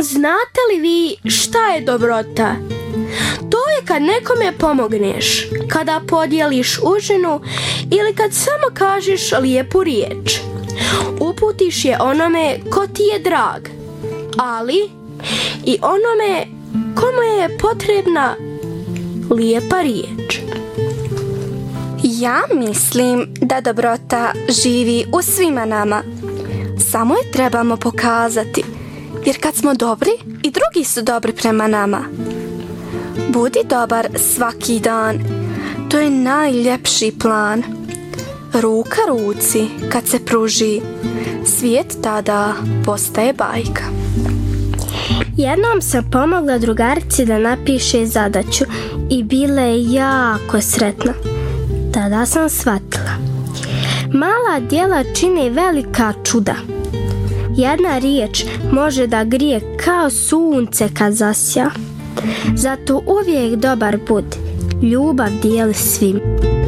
znate li vi šta je dobrota? To je kad nekome pomogneš, kada podijeliš užinu ili kad samo kažeš lijepu riječ. Uputiš je onome ko ti je drag, ali i onome komu je potrebna lijepa riječ. Ja mislim da dobrota živi u svima nama. Samo je trebamo pokazati, jer kad smo dobri i drugi su dobri prema nama. Budi dobar svaki dan, to je najljepši plan. Ruka ruci kad se pruži, svijet tada postaje bajka. Jednom sam pomogla drugarici da napiše zadaću i bila je jako sretna. Tada sam shvatila. Mala djela čine velika čuda. Jedna riječ može da grije kao sunce kad zasja. Zato uvijek dobar budi. Ljubav dijeli svim.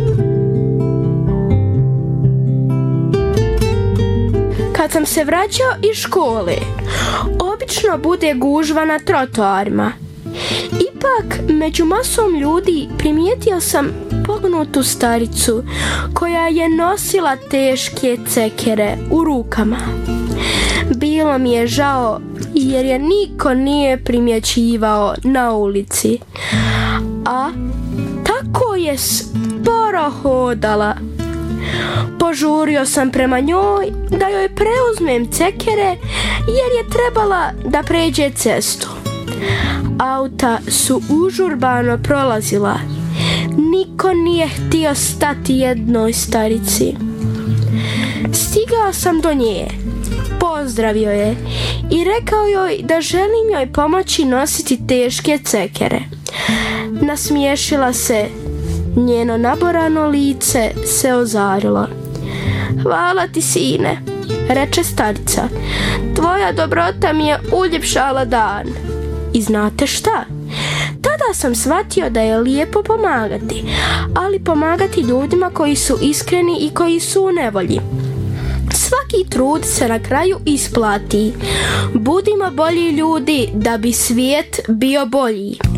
Kad sam se vraćao iz škole, obično bude gužva na trotoarima. Ipak, među masom ljudi primijetio sam pognutu staricu koja je nosila teške cekere u rukama. Bilo mi je žao jer je niko nije primjećivao na ulici, a tako je sporo hodala. Požurio sam prema njoj da joj preuzmem cekere jer je trebala da pređe cestu. Auta su užurbano prolazila. Niko nije htio stati jednoj starici. Stigao sam do nje, pozdravio je i rekao joj da želim joj pomoći nositi teške cekere. Nasmiješila se, njeno naborano lice se ozarilo. Hvala ti, sine, reče starica. Tvoja dobrota mi je uljepšala dan. I znate šta? Tada sam shvatio da je lijepo pomagati, ali pomagati ljudima koji su iskreni i koji su u nevolji. Svaki trud se na kraju isplati. Budimo bolji ljudi da bi svijet bio bolji.